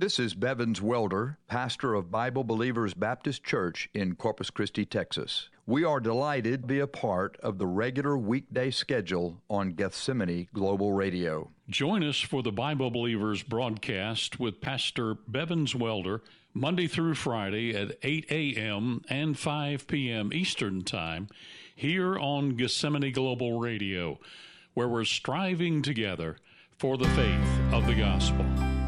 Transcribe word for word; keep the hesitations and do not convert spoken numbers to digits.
This is Bevins Welder, pastor of Bible Believers Baptist Church in Corpus Christi, Texas. We are delighted to be a part of the regular weekday schedule on Gethsemane Global Radio. Join us for the Bible Believers broadcast with Pastor Bevins Welder Monday through Friday at eight a.m. and five p.m. Eastern Time here on Gethsemane Global Radio, where we're striving together for the faith of the gospel.